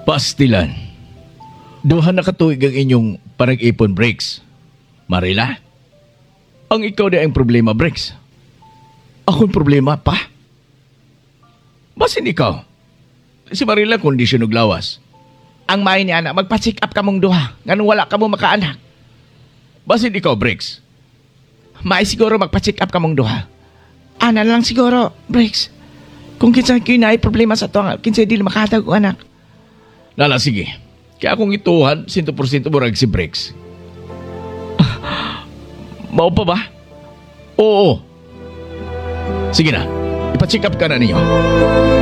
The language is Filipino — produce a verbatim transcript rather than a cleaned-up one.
Pastilan. Duha na katuig ang inyong parang-ipon, Briggs. Marila, ang ikaw na ang problema, Briggs. Ako'ng problema pa. Basin ikaw. Si Marila kondisyon og lawas. Ang may niya na, magpa-check up ka mong duha. Ganun wala ka mo makaanak. Basin ikaw, Briggs. May siguro magpa-check up ka mong duha. Ana lang siguro, Briggs. Kung kinsa kinay problema sa tuwang, kinsa di makatag og anak. Nala, sige. Kaya akong ituhan, one hundred percent murag si Briggs. Mao pa ba? Oo. Sige na, ipa-check up ka na ninyo.